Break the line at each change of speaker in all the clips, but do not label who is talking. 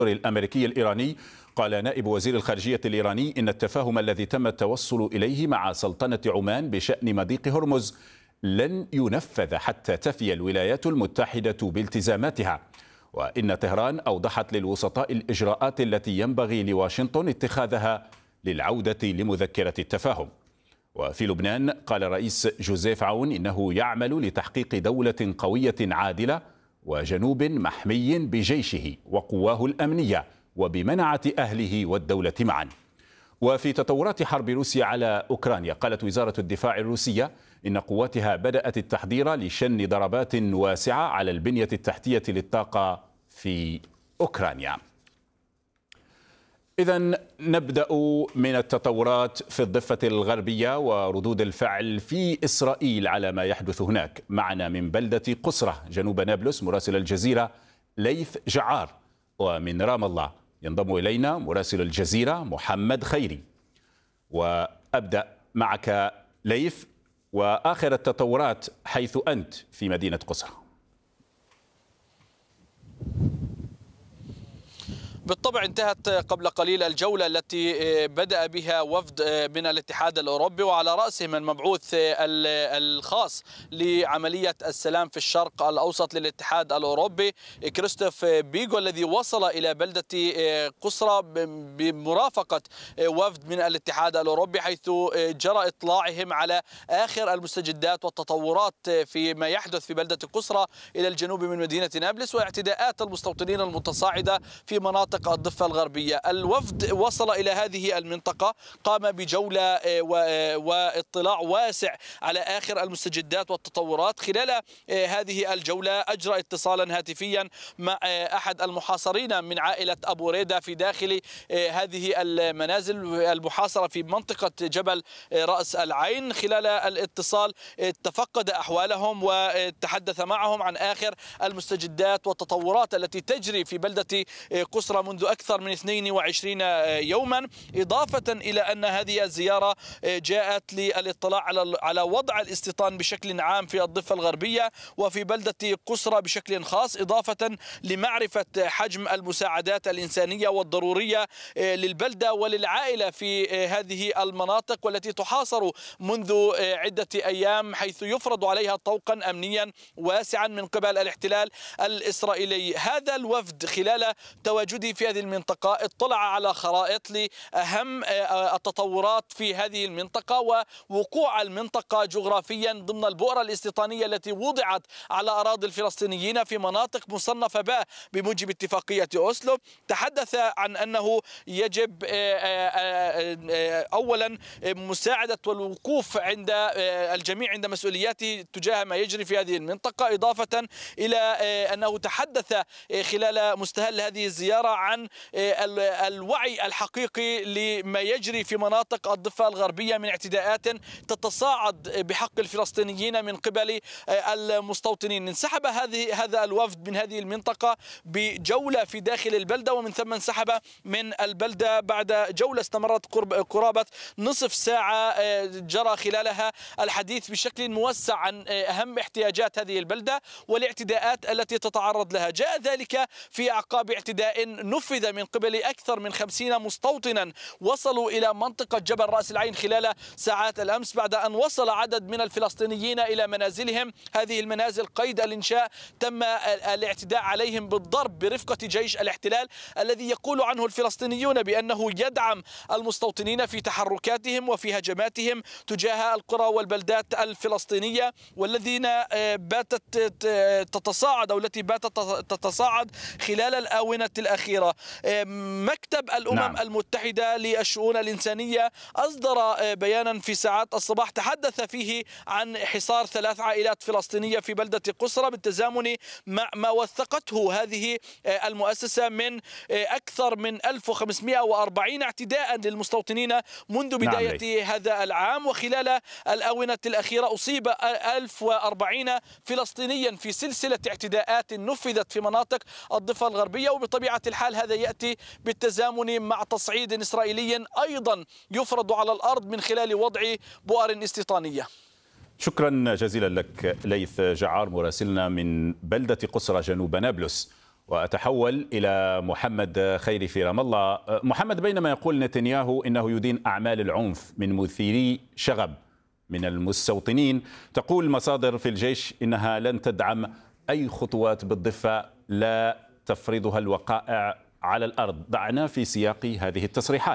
الأمريكي الإيراني. قال نائب وزير الخارجية الإيراني إن التفاهم الذي تم التوصل إليه مع سلطنة عمان بشأن مضيق هرمز لن ينفذ حتى تفي الولايات المتحدة بالتزاماتها، وإن طهران أوضحت للوسطاء الإجراءات التي ينبغي لواشنطن اتخاذها للعودة لمذكرة التفاهم. وفي لبنان قال الرئيس جوزيف عون إنه يعمل لتحقيق دولة قوية عادلة وجنوب محمي بجيشه وقواه الأمنية وبمنعة أهله والدولة معا. وفي تطورات حرب روسيا على أوكرانيا قالت وزارة الدفاع الروسية إن قواتها بدأت التحضير لشن ضربات واسعة على البنية التحتية للطاقة في أوكرانيا. إذن نبدأ من التطورات في الضفة الغربية وردود الفعل في إسرائيل على ما يحدث هناك. معنا من بلدة قصرة جنوب نابلس مراسل الجزيرة ليث جعار، ومن رام الله ينضم إلينا مراسل الجزيرة محمد خيري. وأبدأ معك ليث، وآخر التطورات حيث أنت في مدينة قصرة.
بالطبع انتهت قبل قليل الجولة التي بدأ بها وفد من الاتحاد الأوروبي وعلى رأسهم المبعوث الخاص لعملية السلام في الشرق الأوسط للاتحاد الأوروبي كريستوف بيغو، الذي وصل إلى بلدة قصرة بمرافقة وفد من الاتحاد الأوروبي، حيث جرى إطلاعهم على آخر المستجدات والتطورات فيما يحدث في بلدة قصرة إلى الجنوب من مدينة نابلس واعتداءات المستوطنين المتصاعدة في مناطق الضفة الغربية. الوفد وصل إلى هذه المنطقة، قام بجولة واطلاع واسع على آخر المستجدات والتطورات. خلال هذه الجولة أجرى اتصالا هاتفيا مع أحد المحاصرين من عائلة أبو ريدة في داخل هذه المنازل المحاصرة في منطقة جبل رأس العين. خلال الاتصال تفقد أحوالهم وتحدث معهم عن آخر المستجدات والتطورات التي تجري في بلدة قصرة منذ أكثر من 22 يوما، إضافة إلى أن هذه الزيارة جاءت للاطلاع على وضع الاستيطان بشكل عام في الضفة الغربية وفي بلدة قصرة بشكل خاص، إضافة لمعرفة حجم المساعدات الإنسانية والضرورية للبلدة وللعائلة في هذه المناطق والتي تحاصر منذ عدة أيام، حيث يفرض عليها طوقا أمنيا واسعا من قبل الاحتلال الإسرائيلي. هذا الوفد خلال تواجدي في هذه المنطقة اطلع على خرائط لأهم التطورات في هذه المنطقة ووقوع المنطقة جغرافيا ضمن البؤرة الاستيطانية التي وضعت على أراضي الفلسطينيين في مناطق مصنفة باء بموجب اتفاقية أوسلو. تحدث عن أنه يجب أولا مساعدة والوقوف عند الجميع عند مسؤولياته تجاه ما يجري في هذه المنطقة، إضافة إلى أنه تحدث خلال مستهل هذه الزيارة عن الوعي الحقيقي لما يجري في مناطق الضفة الغربية من اعتداءات تتصاعد بحق الفلسطينيين من قبل المستوطنين. انسحب هذا الوفد من هذه المنطقة بجولة في داخل البلدة، ومن ثم انسحب من البلدة بعد جولة استمرت قرابة نصف ساعة جرى خلالها الحديث بشكل موسع عن أهم احتياجات هذه البلدة والاعتداءات التي تتعرض لها. جاء ذلك في أعقاب اعتداء نفذ من قبل أكثر من 50 مستوطنا وصلوا إلى منطقة جبل رأس العين خلال ساعات الأمس، بعد أن وصل عدد من الفلسطينيين إلى منازلهم. هذه المنازل قيد الإنشاء تم الاعتداء عليهم بالضرب برفقة جيش الاحتلال الذي يقول عنه الفلسطينيون بأنه يدعم المستوطنين في تحركاتهم وفي هجماتهم تجاه القرى والبلدات الفلسطينية، والذين باتت تتصاعد أو التي باتت تتصاعد خلال الآونة الأخيرة. مكتب الأمم المتحدة للشؤون الإنسانية أصدر بيانا في ساعات الصباح تحدث فيه عن حصار 3 عائلات فلسطينية في بلدة قصرة بالتزامن مع ما وثقته هذه المؤسسة من أكثر من 1540 اعتداء للمستوطنين منذ بداية هذا العام. وخلال الآونة الأخيرة أصيب 1040 فلسطينيا في سلسلة اعتداءات نفذت في مناطق الضفة الغربية، وبطبيعة الحال هذا يأتي بالتزامن مع تصعيد إسرائيلي أيضا يفرض على الأرض من خلال وضع بؤر استيطانية.
شكرا جزيلا لك ليث جعار مراسلنا من بلدة قصرة جنوب نابلس. وأتحول إلى محمد خيري في رام الله. محمد، بينما يقول نتنياهو إنه يدين أعمال العنف من مثيري شغب من المستوطنين، تقول مصادر في الجيش إنها لن تدعم أي خطوات بالضفة لا تفرضها الوقائع على الأرض. ضعنا في سياق هذه التصريحات.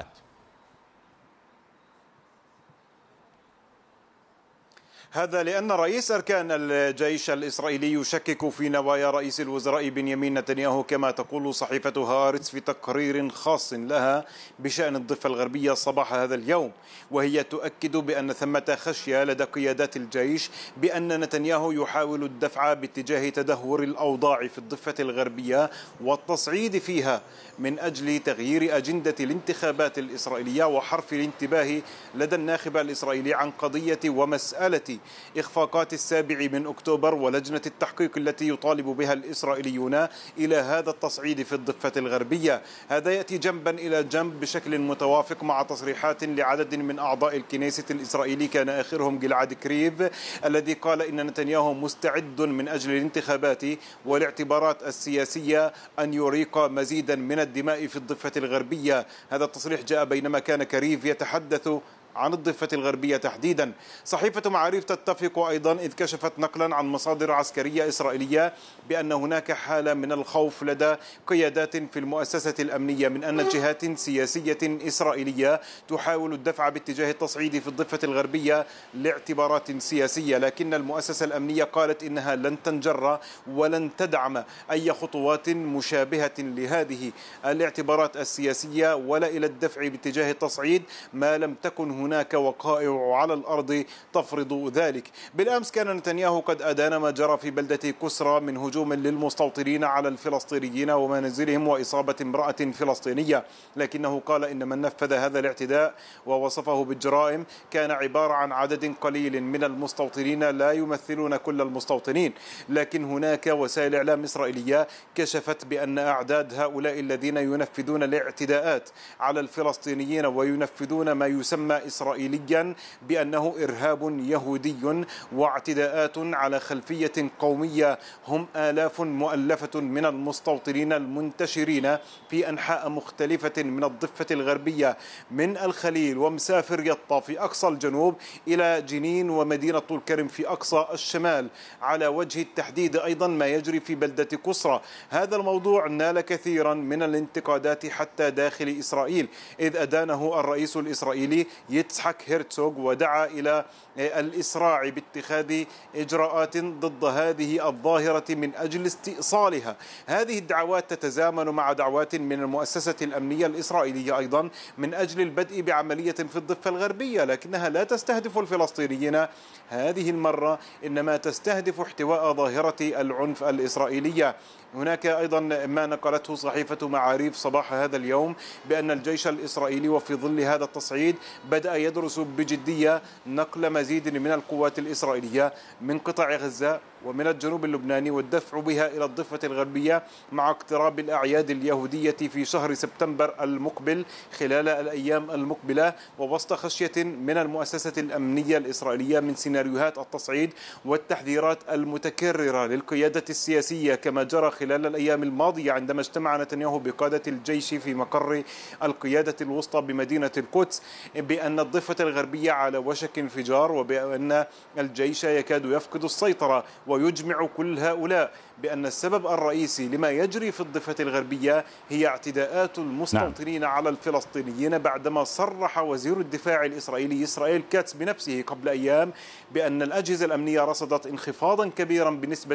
هذا لأن رئيس أركان الجيش الإسرائيلي يشكك في نوايا رئيس الوزراء بنيامين نتنياهو، كما تقول صحيفة هارتس في تقرير خاص لها بشأن الضفة الغربية صباح هذا اليوم، وهي تؤكد بأن ثمة خشية لدى قيادات الجيش بأن نتنياهو يحاول الدفع باتجاه تدهور الأوضاع في الضفة الغربية والتصعيد فيها من أجل تغيير أجندة الانتخابات الإسرائيلية وحرف الانتباه لدى الناخب الإسرائيلي عن قضية ومسألة إخفاقات 7 أكتوبر ولجنة التحقيق التي يطالب بها الإسرائيليون إلى هذا التصعيد في الضفة الغربية. هذا يأتي جنبا إلى جنب بشكل متوافق مع تصريحات لعدد من أعضاء الكنيسة الإسرائيلي، كان آخرهم جلعاد كريف الذي قال إن نتنياهو مستعد من أجل الانتخابات والاعتبارات السياسية أن يريق مزيدا من الدماء في الضفة الغربية. هذا التصريح جاء بينما كان كريف يتحدث عن الضفة الغربية تحديدا. صحيفة معاريف تتفق أيضا إذ كشفت نقلا عن مصادر عسكرية إسرائيلية بأن هناك حالة من الخوف لدى قيادات في المؤسسة الأمنية من أن جهات سياسية إسرائيلية تحاول الدفع باتجاه التصعيد في الضفة الغربية لاعتبارات سياسية، لكن المؤسسة الأمنية قالت إنها لن تنجر ولن تدعم أي خطوات مشابهة لهذه الاعتبارات السياسية ولا إلى الدفع باتجاه التصعيد ما لم تكن هناك وقائع على الأرض تفرض ذلك. بالأمس كان نتنياهو قد أدان ما جرى في بلدة كسرى من هجوم للمستوطنين على الفلسطينيين ومنازلهم وإصابة امرأة فلسطينية، لكنه قال إن من نفذ هذا الاعتداء ووصفه بالجرائم كان عبارة عن عدد قليل من المستوطنين لا يمثلون كل المستوطنين. لكن هناك وسائل إعلام إسرائيلية كشفت بأن أعداد هؤلاء الذين ينفذون الاعتداءات على الفلسطينيين وينفذون ما يسمى إسرائيليا بأنه إرهاب يهودي واعتداءات على خلفية قومية هم آلاف مؤلفة من المستوطنين المنتشرين في أنحاء مختلفة من الضفة الغربية من الخليل ومسافر يطا في أقصى الجنوب إلى جنين ومدينة طول كرم في أقصى الشمال. على وجه التحديد أيضا ما يجري في بلدة كسرى. هذا الموضوع نال كثيرا من الانتقادات حتى داخل إسرائيل، إذ أدانه الرئيس الإسرائيلي يتسحك هيرتسوغ ودعا إلى الإسراع باتخاذ إجراءات ضد هذه الظاهرة من أجل استئصالها. هذه الدعوات تتزامن مع دعوات من المؤسسة الأمنية الإسرائيلية أيضا من أجل البدء بعملية في الضفة الغربية، لكنها لا تستهدف الفلسطينيين هذه المرة، إنما تستهدف احتواء ظاهرة العنف الإسرائيلية. هناك أيضا ما نقلته صحيفة معاريف صباح هذا اليوم بأن الجيش الإسرائيلي وفي ظل هذا التصعيد بدأ يدرس بجدية نقل مزيد من القوات الإسرائيلية من قطاع غزة ومن الجنوب اللبناني والدفع بها إلى الضفة الغربية مع اقتراب الأعياد اليهودية في شهر سبتمبر المقبل خلال الأيام المقبلة، ووسط خشية من المؤسسة الأمنية الإسرائيلية من سيناريوهات التصعيد والتحذيرات المتكررة للقيادة السياسية، كما جرى خلال الأيام الماضية عندما اجتمع نتنياهو بقادة الجيش في مقر القيادة الوسطى بمدينة القدس بأن الضفة الغربية على وشك انفجار وبأن الجيش يكاد يفقد السيطرة، ويجمع كل هؤلاء بأن السبب الرئيسي لما يجري في الضفة الغربية هي اعتداءات المستوطنين على الفلسطينيين، بعدما صرح وزير الدفاع الإسرائيلي إسرائيل كاتس بنفسه قبل أيام بأن الأجهزة الأمنية رصدت انخفاضا كبيرا بنسبة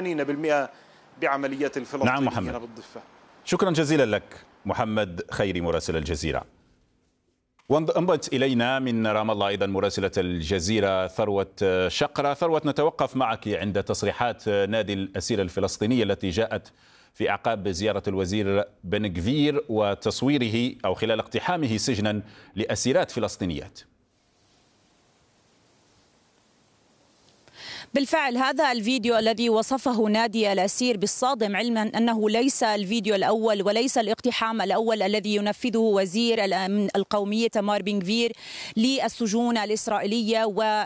80% بعمليات الفلسطينيين بالضفة.
شكرا جزيلا لك محمد خيري مراسل الجزيرة. وانضمت إلينا من رام الله أيضا مراسلة الجزيرة ثروة شقرة. ثروة، نتوقف معك عند تصريحات نادي الأسيرة الفلسطينية التي جاءت في أعقاب زيارة الوزير بن غفير وتصويره أو خلال اقتحامه سجنا لأسيرات فلسطينيات.
بالفعل هذا الفيديو الذي وصفه نادي الأسير بالصادم، علما أنه ليس الفيديو الأول وليس الاقتحام الأول الذي ينفذه وزير الأمن القومي إيتمار بن غفير للسجون الإسرائيلية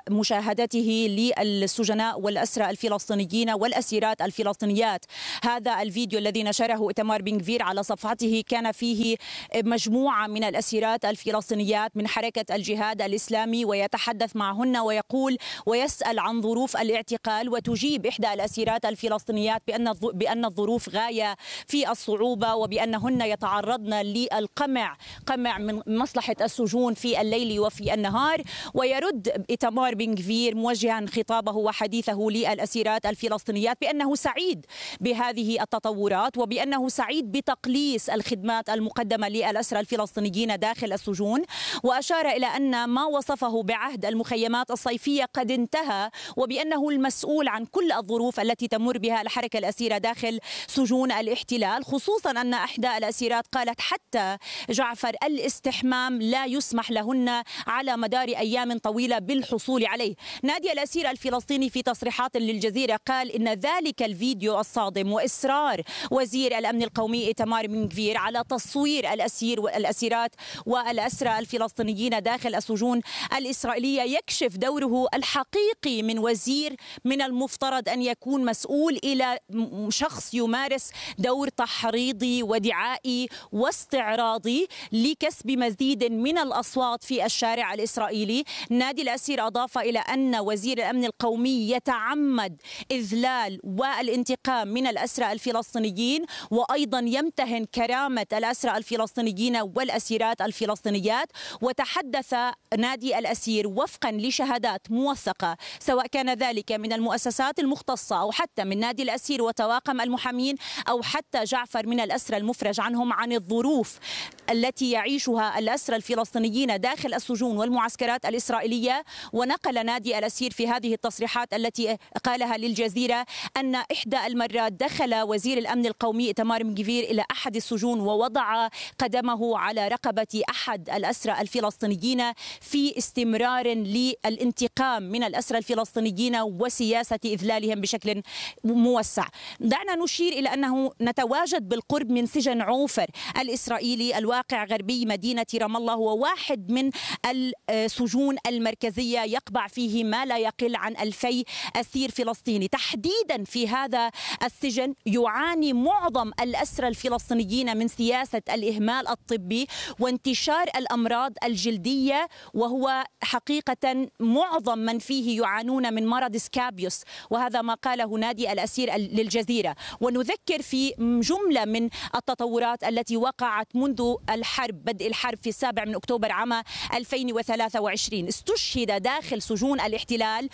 ومشاهدته للسجناء والأسرى الفلسطينيين والأسيرات الفلسطينيات. هذا الفيديو الذي نشره إيتمار بن غفير على صفحته كان فيه مجموعة من الأسيرات الفلسطينيات من حركة الجهاد الإسلامي، ويتحدث معهن ويقول ويسأل عن ظروف الاعتقال، وتجيب إحدى الأسيرات الفلسطينيات بأن الظروف غاية في الصعوبة وبأنهن يتعرضن للقمع من مصلحة السجون في الليل وفي النهار. ويرد إيتمار بن غفير موجها خطابه وحديثه للأسيرات الفلسطينيات بأنه سعيد بهذه التطورات وبأنه سعيد بتقليص الخدمات المقدمة للأسرى الفلسطينيين داخل السجون، وأشار إلى أن ما وصفه بعهد المخيمات الصيفية قد انتهى، وبأنه المسؤول عن كل الظروف التي تمر بها الحركة الأسيرة داخل سجون الاحتلال، خصوصا أن إحدى الأسيرات قالت حتى جعفر الاستحمام لا يسمح لهن على مدار أيام طويلة بالحصول عليه. نادي الأسير الفلسطيني في تصريحات للجزيرة قال إن ذلك الفيديو الصادم وإصرار وزير الأمن القومي إيتمار بن غفير على تصوير الأسير والأسيرات والأسرى الفلسطينيين داخل السجون الإسرائيلية يكشف دوره الحقيقي من وزير من المفترض أن يكون مسؤول إلى شخص يمارس دور تحريضي ودعائي واستعراضي لكسب مزيد من الأصوات في الشارع الإسرائيلي. نادي الأسير أضاف إلى أن وزير الأمن القومي يتعمد إذلال والانتقام من الأسرى الفلسطينيين، وأيضا يمتهن كرامة الأسرى الفلسطينيين والأسيرات الفلسطينيات. وتحدث نادي الأسير وفقا لشهادات موثقة سواء كان ذلك من المؤسسات المختصة أو حتى من نادي الأسير وطواقم المحامين أو حتى جعفر من الأسرى المفرج عنهم، عن الظروف التي يعيشها الأسرى الفلسطينيين داخل السجون والمعسكرات الإسرائيلية. ونقل نادي الأسير في هذه التصريحات التي قالها للجزيرة أن إحدى المرات دخل وزير الأمن القومي إيتمار بن غفير إلى أحد السجون ووضع قدمه على رقبة أحد الأسرى الفلسطينيين في استمرار للانتقام من الأسرى الفلسطينيين وسياسة إذلالهم بشكل موسع. دعنا نشير إلى أنه نتواجد بالقرب من سجن عوفر الإسرائيلي الواقع غربي مدينة رام الله، هو واحد من السجون المركزية يقبع فيه ما لا يقل عن 2000 أسير فلسطيني. تحديدا في هذا السجن يعاني معظم الأسرى الفلسطينيين من سياسة الإهمال الطبي وانتشار الأمراض الجلدية، وهو حقيقة معظم من فيه يعانون من مرض سكابيوس، وهذا ما قاله نادي الأسير للجزيرة. ونذكر في جملة من التطورات التي وقعت منذ الحرب، بدء الحرب في 7 أكتوبر عام 2023. استشهد داخل سجون الاحتلال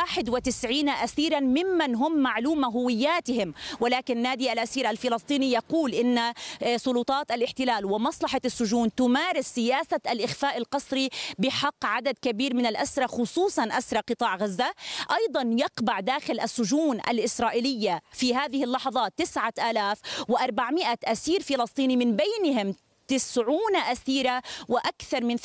91 أسيرا ممن هم معلوم هوياتهم، ولكن نادي الأسير الفلسطيني يقول إن سلطات الاحتلال ومصلحة السجون تمارس سياسة الإخفاء القسري بحق عدد كبير من الأسرى، خصوصا أسرى قطاع غزة. أيضا يقبع داخل السجون الإسرائيلية في هذه اللحظات 9400 أسير فلسطيني، من بينهم 90 أسيرة وأكثر من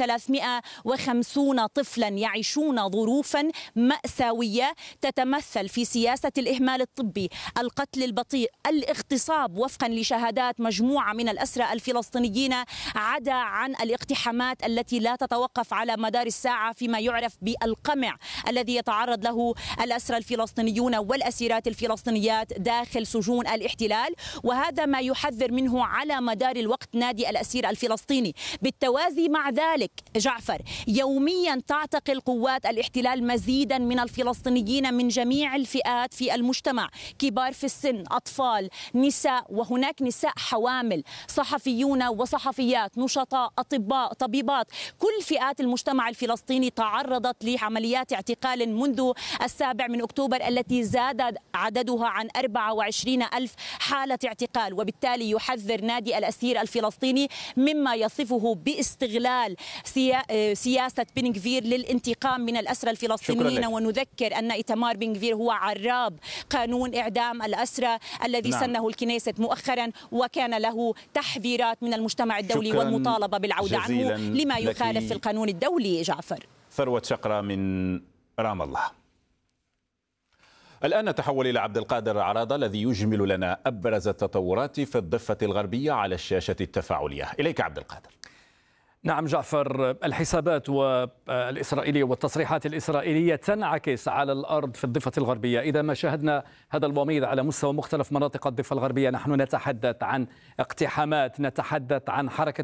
350 طفلا يعيشون ظروفا مأساوية تتمثل في سياسة الإهمال الطبي، القتل البطيء، الاغتصاب وفقا لشهادات مجموعة من الأسرى الفلسطينيين، عدا عن الاقتحامات التي لا تتوقف على مدار الساعة فيما يعرف بالقمع الذي يتعرض له الأسرى الفلسطينيون والأسيرات الفلسطينيات داخل سجون الاحتلال. وهذا ما يحذر منه على مدار الوقت نادي الأسير الفلسطيني. بالتوازي مع ذلك جعفر، يوميا تعتقل قوات الاحتلال مزيدا من الفلسطينيين من جميع الفئات في المجتمع، كبار في السن، أطفال، نساء، وهناك نساء حوامل، صحفيون وصحفيات، نشطاء، أطباء، طبيبات. كل فئات المجتمع الفلسطيني تعرضت لعمليات اعتقال منذ 7 أكتوبر التي زاد عددها عن 24,000 حالة اعتقال. وبالتالي يحذر نادي الأسير الفلسطيني مما يصفه باستغلال سياسة بن غفير للانتقام من الأسرى الفلسطينيين. ونذكر أن إيتمار بن غفير هو عراب قانون إعدام الأسرى الذي سنه الكنيست مؤخرا، وكان له تحذيرات من المجتمع الدولي والمطالبة بالعودة عنه لما يخالف في القانون الدولي. جعفر،
ثروة شقرة من رام الله. الآن نتحول إلى عبد القادر عراضة الذي يجمل لنا أبرز التطورات في الضفة الغربية على الشاشة التفاعلية. إليك عبد القادر.
نعم جعفر، الحسابات الإسرائيلية والتصريحات الإسرائيلية تنعكس على الأرض في الضفة الغربية. إذا ما شاهدنا هذا الوميض على مستوى مختلف مناطق الضفة الغربية، نحن نتحدث عن اقتحامات، نتحدث عن حركة